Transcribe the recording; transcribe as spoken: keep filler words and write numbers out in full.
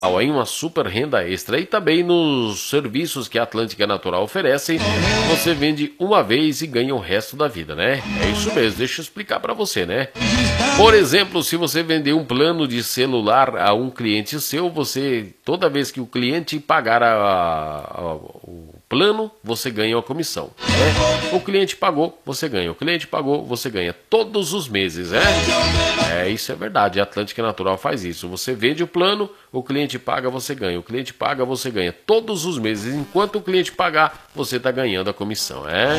Aí uma super renda extra. E também nos serviços que a Atlântica Natural oferece, você vende uma vez e ganha o resto da vida, né? É isso mesmo, deixa eu explicar para você, né? Por exemplo, se você vender um plano de celular a um cliente seu, você, toda vez que o cliente pagar a, a, o plano, você ganha uma comissão, né? O cliente pagou, você ganha. O cliente pagou, você ganha. Todos os meses, né? É, isso é verdade. A Atlântica Natural faz isso. Você vende o plano, o cliente paga, você ganha. O cliente paga, você ganha. Todos os meses. Enquanto o cliente pagar, você está ganhando a comissão, é?